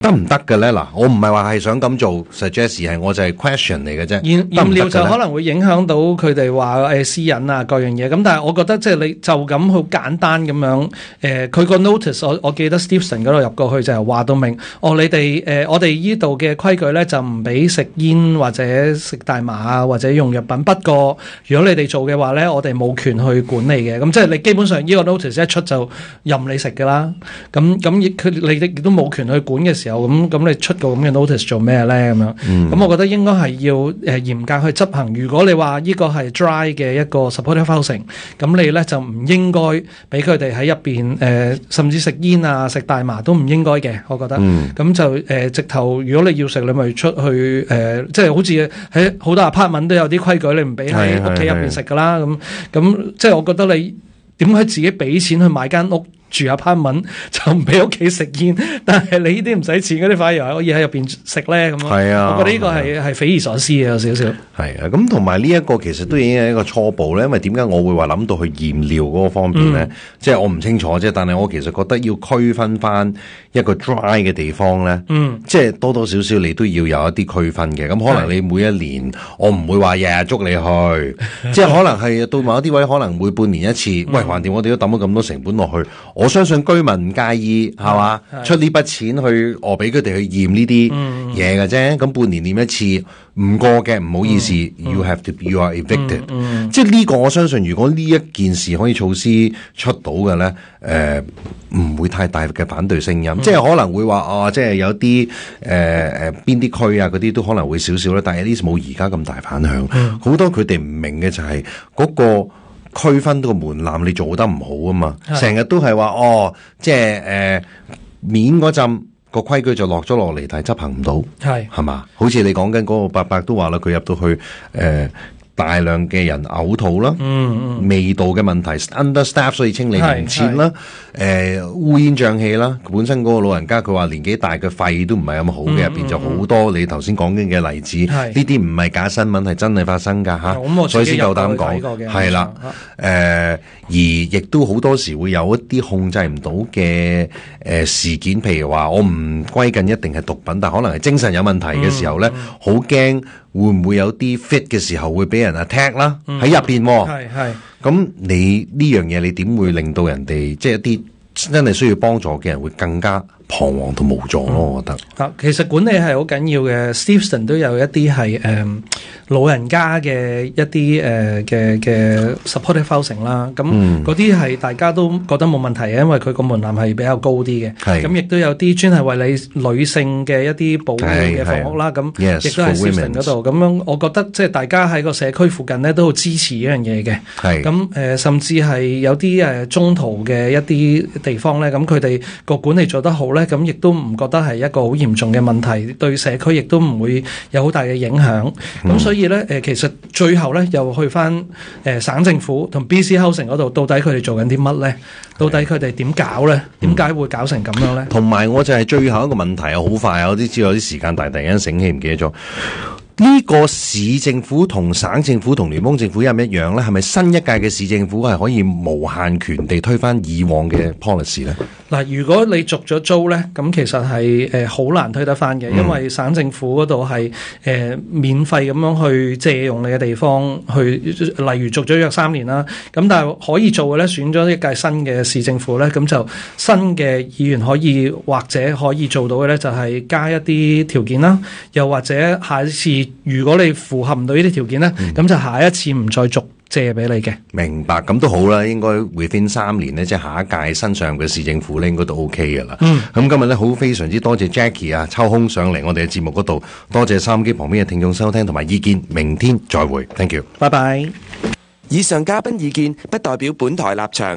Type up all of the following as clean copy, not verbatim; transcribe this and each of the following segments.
得唔得嘅咧？嗱，我唔係話係想咁做 suggest 係，我就係 question 嚟嘅啫。 驗料就可能會影響到佢哋話私隱啊各樣嘢。咁但係我覺得即係你就咁好簡單咁樣佢個 notice 我記得 Stephen 嗰度入過去就係話到明，你哋我哋依度嘅規矩咧就唔俾食煙或者食大麻啊或者用藥品。不過如果你哋做嘅話咧，我哋冇權去管理嘅。咁即係你基本上呢個 notice 一出就任你食㗎啦。咁你亦都冇權去管嘅時候。咁你出個咁嘅 notice 做咩咧？咁樣，咁我覺得應該係要嚴格去執行。如果你話呢個係 dry 嘅一個 supportive housing，咁你咧就唔應該俾佢哋喺入邊甚至食煙啊、食大麻都唔應該嘅。我覺得，咁就直頭，如果你要食，你咪出去即係好似喺好多 apartment 都有啲規矩，你唔俾喺屋企入邊食噶啦。咁即係我覺得你點解自己俾錢去買間屋？住apartment就唔俾屋企食煙，但係你呢啲唔使錢嗰啲反而可以喺入邊食咧咁咯。係啊，我覺得呢個係匪夷所思嘅有少少。 係啊，咁同埋呢一個其實都已經係一個初步咧，因為點解我會話諗到去驗料嗰個方面咧？即係我唔清楚啫，但係我其實覺得要區分翻一個 dry 嘅地方咧，即係多多少少你都要有一啲區分嘅。咁可能你每一年我唔會話日日捉你去，即係可能係到某一啲位，可能每半年一次。喂，橫掂我哋都抌咗咁多成本落去。我相信居民唔介意係嘛，出呢筆錢去俾佢哋去驗呢啲嘢嘅啫。咁半年驗一次唔過嘅，唔好意思，you are evicted。即係呢個我相信，如果呢一件事可以措施出到嘅咧，唔會太大嘅反對聲音。即係可能會話即係有啲邊啲區啊嗰啲都可能會少少啦，但係呢冇而家咁大反響。好多佢哋唔明嘅就係嗰個。區分到個門檻你做得唔好啊嘛，成日都係話即係面嗰陣個規矩就落咗落嚟，但係執行唔到，係嘛？好似你講緊嗰個伯伯都話啦，佢入到去大量嘅人嘔吐啦，味道嘅問題 understaff 所以清理唔切啦，烏煙瘴氣啦，本身嗰個老人家佢話年紀大嘅肺都唔係咁好嘅，入邊就好多你頭先講緊嘅例子，呢啲唔係假新聞，係真係發生㗎嚇，所以先夠膽講，係啦，而亦都好多時會有一啲控制唔到嘅事件，譬如話我唔歸近一定係毒品，但可能係精神有問題嘅時候咧，好驚。會唔會有啲 fit 嘅時候會俾人 attack 啦？喺入邊，咁你呢樣嘢你點會令到人哋即係一啲真係需要幫助嘅人會更加彷徨同無助咯？我覺得其實管理係好緊要嘅。Stephen 都有一啲係老人家嘅一啲嘅 supportive housing 啦，咁嗰啲係大家都覺得冇問題嘅，因為佢個門檻係比較高啲嘅。咁亦都有啲專係為你女性嘅一啲保護嘅房屋啦，咁亦都係 Stephen 嗰度。咁樣我覺得即係大家喺個社區附近咧都好支持呢樣嘢嘅。咁甚至係有啲中途嘅一啲地方咧，咁佢哋個管理做得好咧，咁亦都唔覺得係一個好嚴重嘅問題，對社區亦都唔會有好大嘅影響。咁所以咧，其實最後咧又去翻省政府同 BC Housing 嗰度，到底佢哋做緊啲乜咧？到底佢哋點搞咧？點解會搞成咁樣咧？ 同埋我就係最後一個問題啊，好快啊，我都知道有啲時間，但係突然間醒起唔記得咗。呢個市政府同省政府同聯邦政府一唔一樣咧？係咪新一屆嘅市政府係可以無限權地推翻以往嘅 policy 咧？ 嗱，如果你續咗租咧，咁其實係好難推得翻嘅，因為省政府嗰度係免費咁樣去借用你嘅地方，去例如續咗約3年啦。咁但係可以做嘅咧，選咗一屆新嘅市政府咧，咁就新嘅議員可以或者可以做到嘅咧，就係加一啲條件啦，又或者下一次如果你符合唔到呢啲條件咧，咁就下一次唔再續借俾你嘅。明白，咁都好啦，應該 within 3年咧，即係下一屆新上嘅市政府咧，應該都 OK 噶啦。咁今日咧好非常之多謝 Jackie 啊，抽空上嚟我哋嘅節目嗰度，多謝收音機旁邊嘅聽眾收聽同埋意見，明天再會 ，thank you，拜拜。 以上嘉賓意見不代表本台立場。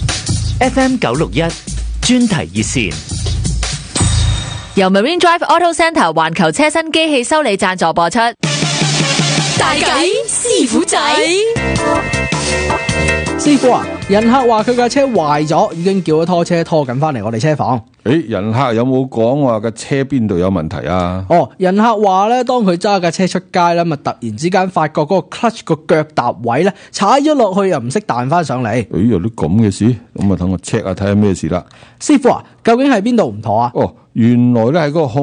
FM 961專題熱線。 由 Marine Drive Auto Centre 環球車身機器修理贊助播出。大計師傅仔。 師傅啊，人客話佢架車壞咗，已經叫咗拖車拖緊翻嚟我哋車房。 人客有冇講話架車邊度有問題啊？ 人客話咧，當佢揸架車出街咧，咪突然之間發覺嗰個 clutch 個腳踏位咧踩咗落去，又唔識彈翻上嚟。 有啲咁嘅事，咁啊等我 check 下睇下咩事啦。 師傅啊，究竟係邊度唔妥啊？ 原來咧喺嗰個